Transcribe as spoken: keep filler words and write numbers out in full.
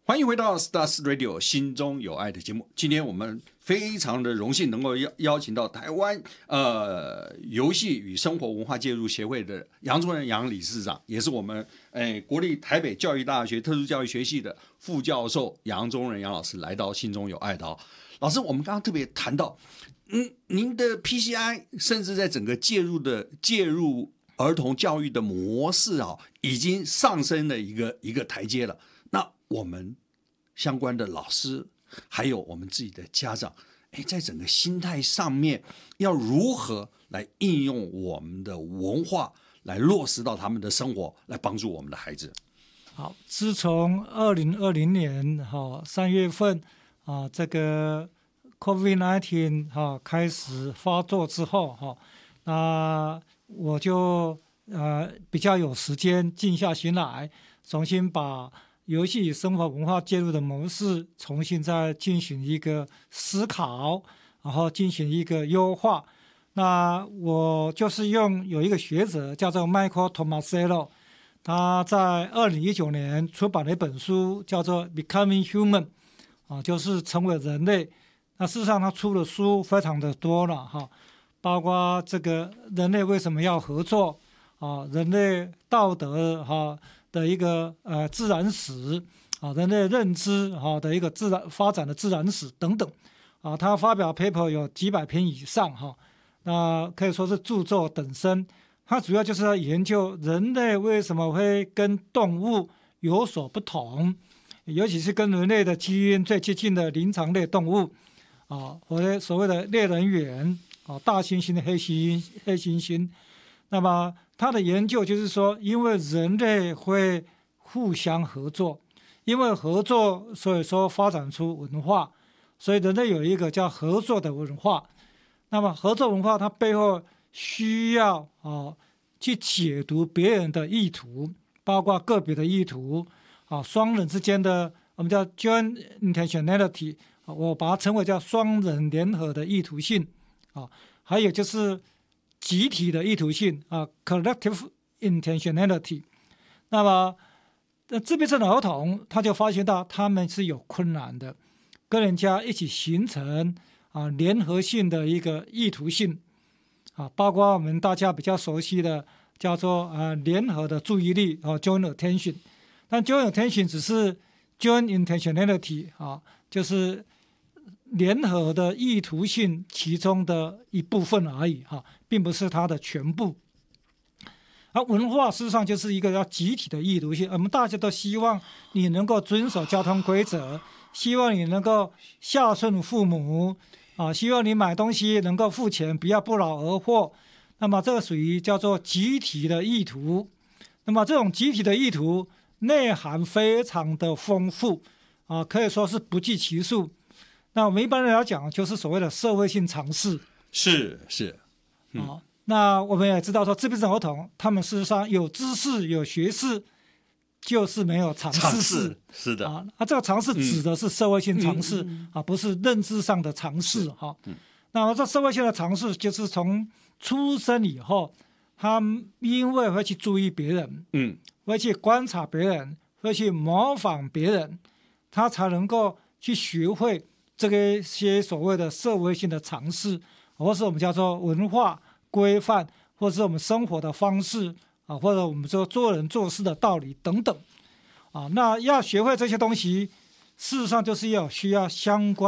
欢迎回到 Stars Radio 心中有爱的节目。今天我们非常的荣幸能够邀邀请到台湾呃游戏与生活文化介入协会的杨宗仁杨理事长，也是我们诶国立台北教育大学特殊教育学系的副教授杨宗仁杨老师来到心中有爱的哦。老师，我们刚刚特别谈到，嗯，您的 P C I 甚至在整个介入的介入儿童教育的模式啊，已经上升了一个一个台阶了。那我们相关的老师，还有我们自己的家长，哎，在整个心态上面，要如何来应用我们的文化，来落实到他们的生活，来帮助我们的孩子？ 好，自从二零二零年哈三月份啊，这个 COVID 十九 哈开始发作之后哈，那我就呃比较有时间静下心来，重新把游戏与生活文化介入的模式重新再进行一个思考，然后进行一个优化。那我就是用有一个学者叫做 Michael Tomasello， 他在二零一九年出版了一本书叫做 Becoming Human， 啊，就是成为人类。那事实上他出的书非常的多了哈，包括这个人类为什么要合作啊，人类道德哈的一个呃自然史啊，人类认知啊的一个自然发展的自然史等等啊，他发表 paper 有几百篇以上哈，那可以说是著作等身。他主要就是要研究人类为什么会跟动物有所不同，尤其是跟人类的基因最接近的灵长类动物啊，或者所谓的猎人猿啊，大猩猩的黑猩黑猩猩。那么他的研究就是说，因为人类会互相合作，因为合作，所以说发展出文化，所以人类有一个叫合作的文化。那么合作文化它背后需要啊去解读别人的意图，包括个别的意图啊，双人之间的我们叫 joint intentionality， 我把它称为叫双人联合的意图性啊，还有就是集体的意图性啊 ，collective intentionality。那么，自闭症的儿童他就发现到他们是有困难的，跟人家一起形成啊联合性的一个意图性啊，包括我们大家比较熟悉的叫做啊联合的注意力啊 joint attention， 但 joint attention 只是 joint intentionality 啊，就是联合的意图性其中的一部分而已哈，并不是它的全部。而文化事实上就是一个要集体的意图性，我们大家都希望你能够遵守交通规则，希望你能够孝顺父母啊，希望你买东西能够付钱，不要不劳而获。那么这个属于叫做集体的意图。那么这种集体的意图内涵非常的丰富啊，可以说是不计其数。那我们一般人来讲，就是所谓的社会性常识。 是是， 嗯啊，那我们也知道说，自闭症儿童他们事实上有知识有学识，就是没有常识。 常识是的啊，啊，这个常识指的是社会性常识、 嗯、 啊，不是认知上的常识哈、啊。那么这社会性的常识就是从出生以后，他因为会去注意别人，嗯，会去观察别人，会去模仿别人，他才能够去学会这个些所谓的社会性的常识，或是我们叫做文化规范，或是我们生活的方式啊，或者我们说做人做事的道理等等啊。那要学会这些东西，事实上就是要需要相关